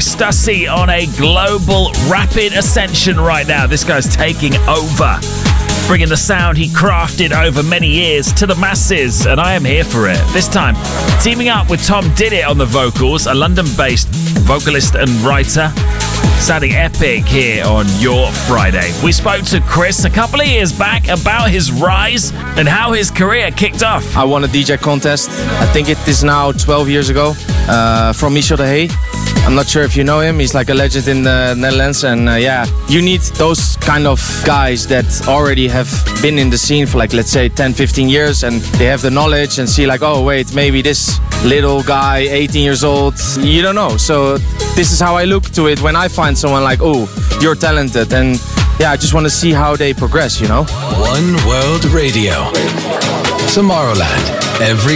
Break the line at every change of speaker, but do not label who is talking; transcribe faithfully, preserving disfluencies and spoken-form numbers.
Chris Stussy on a global rapid ascension right now. This guy's taking over, bringing the sound he crafted over many years to the masses, and I am here for it. This time, teaming up with Tom Didit on the vocals, a London-based vocalist and writer, sounding epic here on Your Friday. We spoke to Chris a couple of years back about his rise and how his career kicked off.
I won a D J contest, I think it is now twelve years ago, uh, from Michel de Hey. I'm not sure if you know him. He's like a legend in the Netherlands. And uh, yeah, you need those kind of guys that already have been in the scene for like, let's say ten, fifteen years. And they have the knowledge and see like, oh, wait, maybe this little guy, eighteen years old, you don't know. So this is how I look to it when I find someone like, oh, you're talented. And yeah, I just want to see how they progress, you know?
One World Radio. Tomorrowland. Every